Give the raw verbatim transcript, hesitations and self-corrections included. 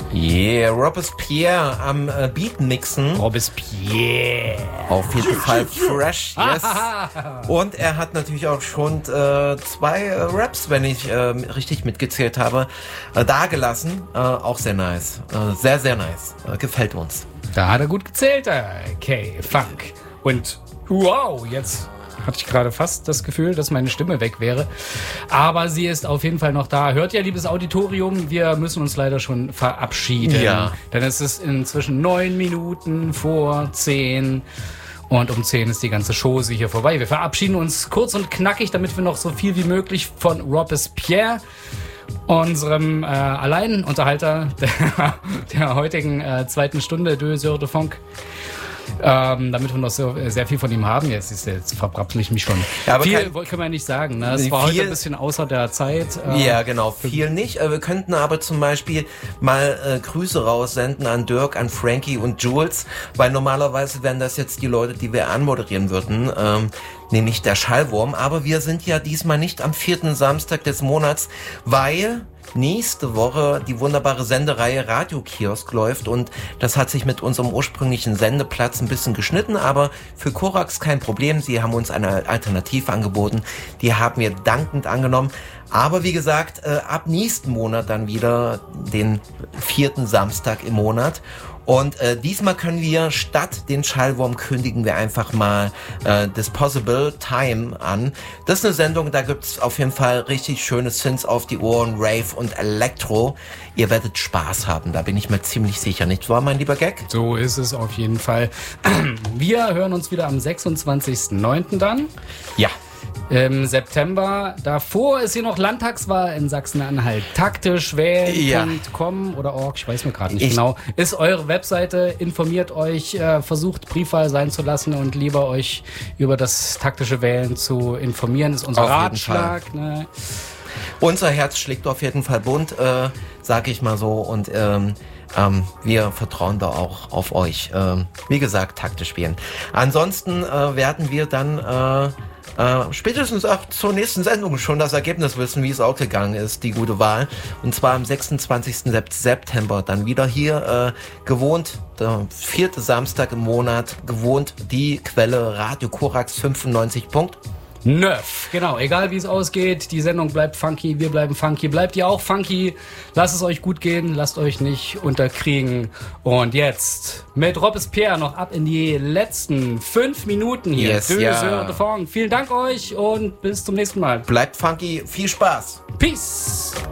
Yeah, Robespierre am äh, Beat mixen. Robespierre. Auf jeden Fall fresh, yes. Und er hat natürlich auch schon äh, zwei äh, Raps, wenn ich äh, richtig mitgezählt habe, äh, dagelassen. Äh, auch sehr nice. Äh, sehr, sehr nice. Äh, gefällt uns. Da hat er gut gezählt, äh, K-Funk. Und wow, jetzt hatte ich gerade fast das Gefühl, dass meine Stimme weg wäre. Aber sie ist auf jeden Fall noch da. Hört ihr, liebes Auditorium, wir müssen uns leider schon verabschieden. Ja. Denn es ist inzwischen neun Minuten vor zehn. Und um zehn ist die ganze Chose hier vorbei. Wir verabschieden uns kurz und knackig, damit wir noch so viel wie möglich von Robespierre, unserem äh, Alleinunterhalter der, der heutigen äh, zweiten Stunde Deux Heures de Funk, Ähm, damit wir noch so, äh, sehr viel von ihm haben. Jetzt, ist, jetzt verbrappel ich mich schon. Ja, aber viel kein, können wir ja nicht sagen. Ne? Es war heute ein bisschen außer der Zeit. Äh, ja, genau. Viel nicht. Äh, wir könnten aber zum Beispiel mal äh, Grüße raussenden an Dirk, an Frankie und Jules, weil normalerweise wären das jetzt die Leute, die wir anmoderieren würden, ähm, nämlich der Schallwurm. Aber wir sind ja diesmal nicht am vierten Samstag des Monats, weil nächste Woche die wunderbare Sendereihe Radiokiosk läuft und das hat sich mit unserem ursprünglichen Sendeplatz ein bisschen geschnitten, aber für Korax kein Problem. Sie haben uns eine Alternative angeboten, die haben wir dankend angenommen. Aber wie gesagt, äh, ab nächsten Monat dann wieder den vierten Samstag im Monat. Und äh, diesmal können wir statt den Schallwurm kündigen wir einfach mal äh, Disposable Time an. Das ist eine Sendung, da gibt's auf jeden Fall richtig schöne Synths auf die Ohren, Rave und Elektro. Ihr werdet Spaß haben, da bin ich mir ziemlich sicher, nicht wahr, mein lieber Gag? So ist es auf jeden Fall. Wir hören uns wieder am sechsundzwanzigsten neunten dann. Ja. Im September. Davor ist hier noch Landtagswahl in Sachsen-Anhalt. Taktisch wählen Punkt com ja. oder org, ich weiß mir gerade nicht ich genau. Ist eure Webseite, informiert euch, äh, versucht Briefwahl sein zu lassen und lieber euch über das taktische Wählen zu informieren. Ist unser auf Ratschlag. Ne? Unser Herz schlägt auf jeden Fall bunt, äh, sag ich mal so. Und ähm, ähm, wir vertrauen da auch auf euch. Ähm, wie gesagt, taktisch wählen. Ansonsten äh, werden wir dann äh, Uh, spätestens auch zur nächsten Sendung schon das Ergebnis wissen, wie es auch gegangen ist, die gute Wahl. Und zwar am sechsundzwanzigsten September dann wieder hier äh, gewohnt, der vierte Samstag im Monat, gewohnt die Quelle Radio Korax fünfundneunzig Punkt Nöff, genau, egal wie es ausgeht, die Sendung bleibt funky, wir bleiben funky, bleibt ihr auch funky, lasst es euch gut gehen, lasst euch nicht unterkriegen. Und jetzt mit Robespierre noch ab in die letzten fünf Minuten hier. Yes, ja. Vielen Dank euch und bis zum nächsten Mal. Bleibt funky, viel Spaß. Peace.